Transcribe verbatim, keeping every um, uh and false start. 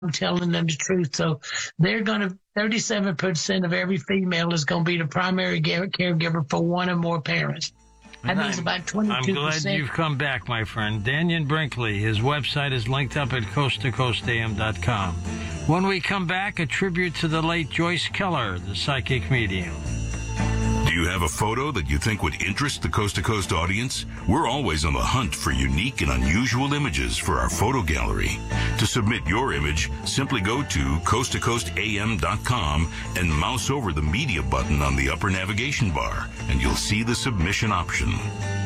telling them the truth. So they're going to, thirty-seven percent of every female is going to be the primary caregiver for one or more parents. That means I'm, about twenty-two percent. I'm glad you've come back, my friend. Dannion Brinkley, his website is linked up at coast to coast a m dot com. When we come back, a tribute to the late Joyce Keller, the psychic medium. Do you have a photo that you think would interest the Coast to Coast audience? We're always on the hunt for unique and unusual images for our photo gallery. To submit your image, simply go to coast to coast a m dot com and mouse over the media button on the upper navigation bar, and you'll see the submission option.